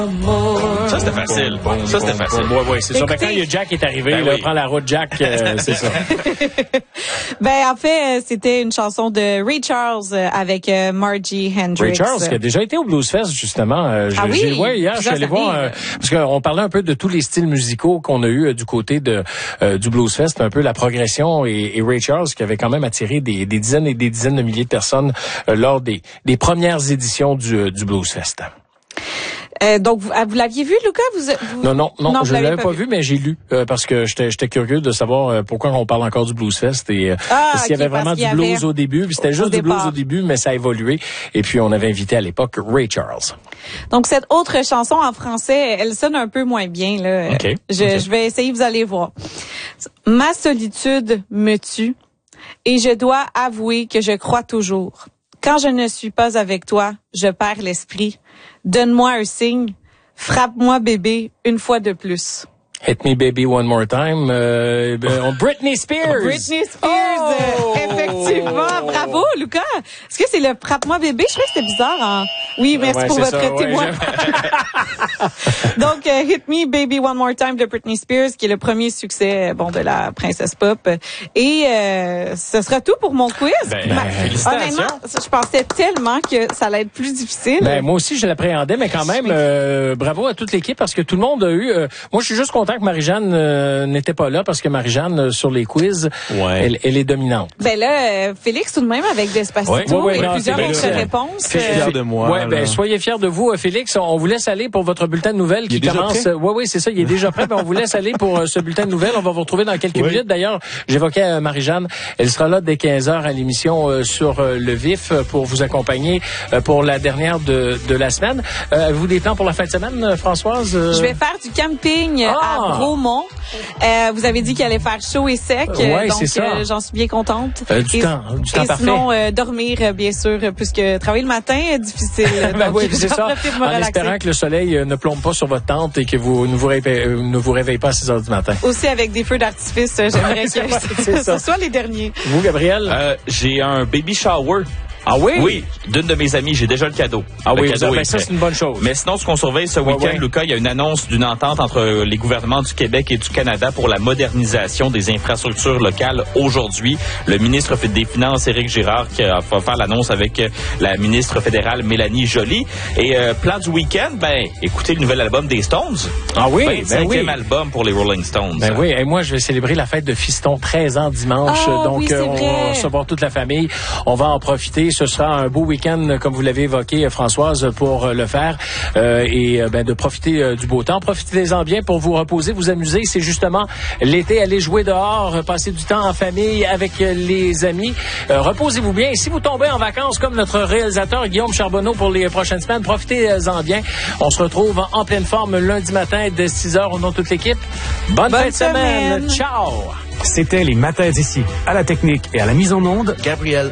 Ça, c'était facile. Oui, c'est ça. Quand il y a Jack qui est arrivé, là, prends la route, Jack, c'est ça. En fait, c'était une chanson de Ray Charles avec Margie Hendrix. Ray Charles, qui a déjà été au Blues Fest, justement. Hier, je suis allé voir, parce qu'on parlait un peu de tous les styles musicaux qu'on a eu du côté du Blues Fest, un peu la progression, et Ray Charles, qui avait quand même attiré des dizaines et des dizaines de milliers de personnes lors des premières éditions du Blues Fest. Donc, vous l'aviez vu, Lucas? Non, je l'avais pas vu, mais j'ai lu, parce que j'étais curieux de savoir pourquoi on parle encore du Blues Fest et s'il y avait vraiment du blues au début. Puis c'était juste du blues au début, mais ça a évolué. Et puis, on avait invité à l'époque Ray Charles. Donc, cette autre chanson en français, elle sonne un peu moins bien, là. Okay. Je vais essayer, vous allez voir. Ma solitude me tue et je dois avouer que je crois toujours. Quand je ne suis pas avec toi, je perds l'esprit. Donne-moi un signe. Frappe-moi, bébé, une fois de plus. Hit me baby one more time. Britney Spears. Britney Spears, effectivement. Bravo, Lucas. Est-ce que c'est le frappe-moi, bébé? Je trouvais que c'était bizarre. Oui, merci pour votre témoin. Donc, Hit me baby one more time de Britney Spears, qui est le premier succès, de la princesse pop. Et ce sera tout pour mon quiz. Félicitations. Honnêtement, je pensais tellement que ça allait être plus difficile. Moi aussi, je l'appréhendais, mais quand même, bravo à toute l'équipe parce que tout le monde a eu. Moi, je suis juste content que Marie-Jeanne n'était pas là parce que Marie-Jeanne, sur les quiz, elle est dominante. Félix, tout de même, avec Despacito et plusieurs autres réponses. Fier de moi. Soyez fiers de vous, Félix. On vous laisse aller pour votre bulletin de nouvelles qui commence. Oui, c'est ça. Il est déjà prêt. On vous laisse aller pour ce bulletin de nouvelles. On va vous retrouver dans quelques minutes. D'ailleurs, j'évoquais Marie-Jeanne. Elle sera là dès 15h à l'émission sur le vif pour vous accompagner pour la dernière de la semaine. Avez-vous des plans pour la fin de semaine, Françoise? Je vais faire du camping à Bromont. Vous avez dit qu'il allait faire chaud et sec. Donc, j'en suis bien contente. Du temps parfait. Sinon, dormir, bien sûr, puisque travailler le matin est difficile. C'est ça. En espérant que le soleil ne plombe pas sur votre tente et que vous ne vous réveillez pas à 6 heures du matin. Aussi avec des feux d'artifice, j'aimerais que ce soit les derniers. Vous, Gabriel? J'ai un baby shower. Ah oui? Oui, d'une de mes amies, j'ai déjà le cadeau. Ah oui, ça c'est une bonne chose. Mais sinon, ce qu'on surveille ce week-end, Lucas, il y a une annonce d'une entente entre les gouvernements du Québec et du Canada pour la modernisation des infrastructures locales aujourd'hui. Le ministre des Finances, Éric Girard, qui va faire l'annonce avec la ministre fédérale Mélanie Joly. Et plan du week-end, écoutez le nouvel album des Stones. Ah oui? 25e album pour les Rolling Stones. Oui, et moi je vais célébrer la fête de Fiston 13 ans dimanche. Donc on va recevoir toute la famille. On va en profiter. Ce sera un beau week-end, comme vous l'avez évoqué, Françoise, pour le faire et de profiter du beau temps. Profitez-en bien pour vous reposer, vous amuser. C'est justement l'été, aller jouer dehors, passer du temps en famille avec les amis. Reposez-vous bien. Et si vous tombez en vacances comme notre réalisateur Guillaume Charbonneau pour les prochaines semaines, profitez-en bien. On se retrouve en pleine forme lundi matin dès 6h au nom de toute l'équipe. Bonne fin de semaine. Ciao! C'était les matins d'ici. À la technique et à la mise en onde, Gabriel.